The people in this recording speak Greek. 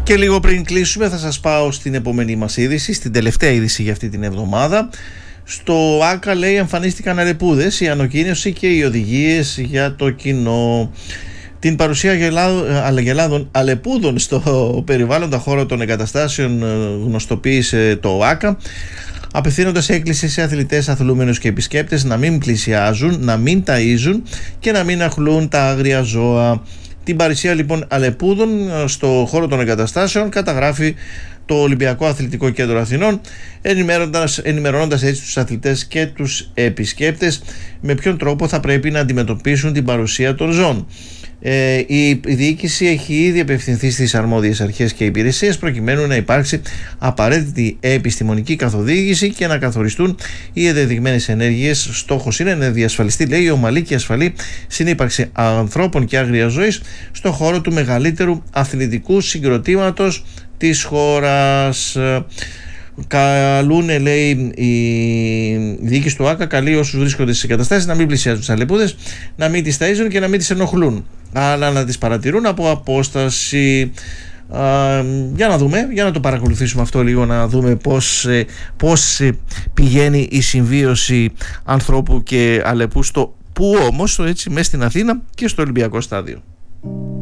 Και λίγο πριν κλείσουμε θα σας πάω στην επόμενη μας είδηση, στην τελευταία είδηση για αυτή την εβδομάδα. Στο ΆΚΑ, λέει, εμφανίστηκαν αρεπούδες, η ανακοίνωση και οι οδηγίες για το κοινό. Την παρουσία αγελάδων αλεπούδων στο περιβάλλοντα χώρο των εγκαταστάσεων γνωστοποίησε το ΆΚΑ, απευθύνοντας έκκληση σε αθλητές, αθλούμενους και επισκέπτες να μην πλησιάζουν, να μην ταΐζουν και να μην αχλούν τα άγρια ζώα. Την παρουσία λοιπόν αλεπούδων στο χώρο των εγκαταστάσεων καταγράφει το Ολυμπιακό Αθλητικό Κέντρο Αθηνών, ενημερώνοντας έτσι τους αθλητές και τους επισκέπτες με ποιον τρόπο θα πρέπει να αντιμετωπίσουν την παρουσία των ζώων. Η διοίκηση έχει ήδη απευθυνθεί στις αρμόδιες αρχές και υπηρεσίες προκειμένου να υπάρξει απαραίτητη επιστημονική καθοδήγηση και να καθοριστούν οι ενδεδειγμένες ενέργειες. Στόχος είναι να διασφαλιστεί, λέει, η ομαλή και ασφαλή συνύπαρξη ανθρώπων και άγριας ζωής στο χώρο του μεγαλύτερου αθλητικού συγκροτήματος της χώρας. Καλούνε, λέει, η διοίκηση του ΆΚΑ καλεί όσους βρίσκονται στις εγκαταστάσεις να μην πλησιάζουν τις αλεπούδες, να μην τις ταΐζουν και να μην τις ενοχλούν, αλλά να τις παρατηρούν από απόσταση. Για να δούμε, για να το παρακολουθήσουμε αυτό λίγο, να δούμε πώς πηγαίνει η συμβίωση ανθρώπου και αλεπού, στο που όμως, έτσι, μέσα στην Αθήνα και στο Ολυμπιακό στάδιο.